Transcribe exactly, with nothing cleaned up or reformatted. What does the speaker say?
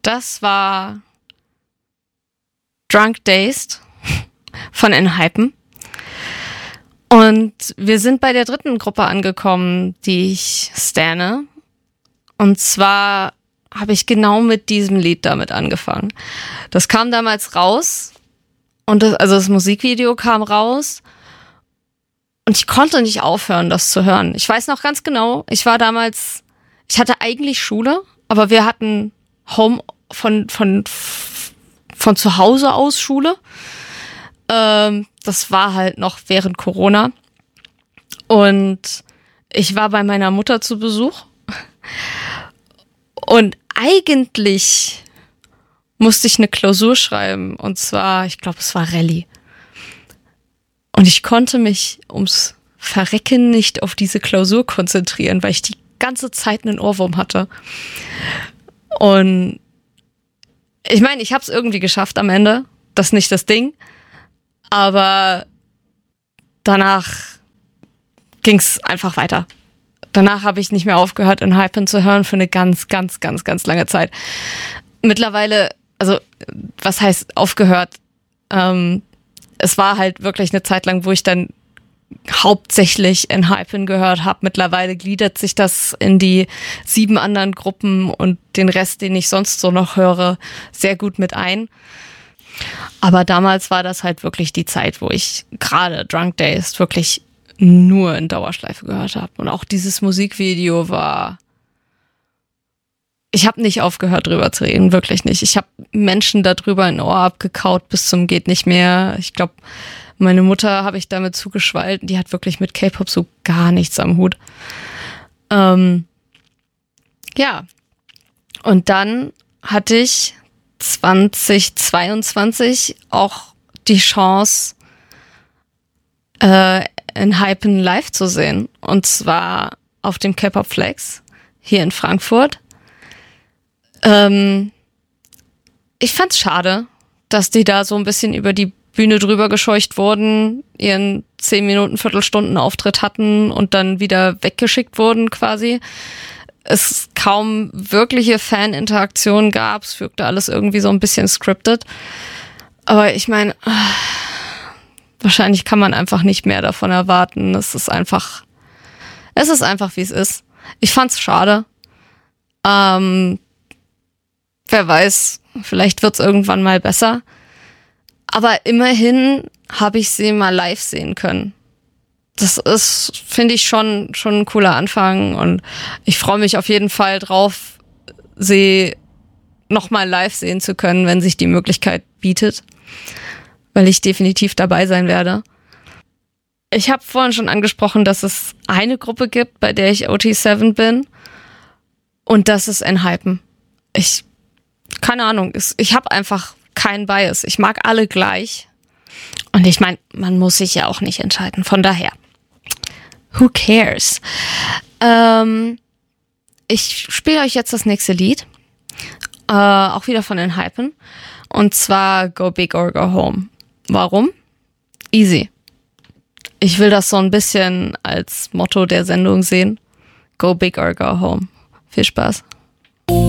Das war Drunk Dazed von Enhypen. Und wir sind bei der dritten Gruppe angekommen, die ich stanne. Und zwar habe ich genau mit diesem Lied damit angefangen. Das kam damals raus. Und das, also das Musikvideo kam raus. Und ich konnte nicht aufhören, das zu hören. Ich weiß noch ganz genau, ich war damals, ich hatte eigentlich Schule, aber wir hatten Home von, von, von zu Hause aus Schule. Ähm, das war halt noch während Corona. Und ich war bei meiner Mutter zu Besuch. Und eigentlich musste ich eine Klausur schreiben. Und zwar, ich glaube, es war Rallye. Und ich konnte mich ums Verrecken nicht auf diese Klausur konzentrieren, weil ich die ganze Zeit einen Ohrwurm hatte. Und ich meine, ich habe es irgendwie geschafft am Ende. Das ist nicht das Ding. Aber danach ging es einfach weiter. Danach habe ich nicht mehr aufgehört, Enhypen zu hören für eine ganz, ganz, ganz, ganz lange Zeit. Mittlerweile, also was heißt aufgehört? Ähm, es war halt wirklich eine Zeit lang, wo ich dann hauptsächlich Enhypen gehört habe. Mittlerweile gliedert sich das in die sieben anderen Gruppen und den Rest, den ich sonst so noch höre, sehr gut mit ein. Aber damals war das halt wirklich die Zeit, wo ich gerade Drunk Dazed wirklich nur in Dauerschleife gehört habe. Und auch dieses Musikvideo war... Ich habe nicht aufgehört, drüber zu reden, wirklich nicht. Ich habe Menschen darüber ein Ohr abgekaut bis zum geht nicht mehr. Ich glaube, meine Mutter habe ich damit zugeschwallt. Die hat wirklich mit K-Pop so gar nichts am Hut. Ähm, ja. Und dann hatte ich zwanzig zweiundzwanzig auch die Chance, äh, Enhypen live zu sehen. Und zwar auf dem K-Pop Flex hier in Frankfurt. Ähm, ich fand's schade, dass die da so ein bisschen über die Bühne drüber gescheucht wurden, ihren zehn Minuten, Viertelstunden Auftritt hatten und dann wieder weggeschickt wurden quasi. Es kaum wirkliche Fan-Interaktion gab. Es wirkte alles irgendwie so ein bisschen scripted. Aber ich meine, wahrscheinlich kann man einfach nicht mehr davon erwarten. Es ist einfach, es ist einfach, wie es ist. Ich fand's schade. Ähm, wer weiß, vielleicht wird's irgendwann mal besser. Aber immerhin habe ich sie mal live sehen können. Das ist, finde ich, schon, schon ein cooler Anfang und ich freue mich auf jeden Fall drauf, sie nochmal live sehen zu können, wenn sich die Möglichkeit bietet, weil ich definitiv dabei sein werde. Ich habe vorhin schon angesprochen, dass es eine Gruppe gibt, bei der ich O T sieben bin und das ist Enhypen. Ich, keine Ahnung, ich habe einfach keinen Bias. Ich mag alle gleich und ich meine, man muss sich ja auch nicht entscheiden, von daher. Who cares? Ähm, ich spiele euch jetzt das nächste Lied. Äh, auch wieder von Enhypen. Und zwar Go Big or Go Home. Warum? Easy. Ich will das so ein bisschen als Motto der Sendung sehen. Go Big or Go Home. Viel Spaß.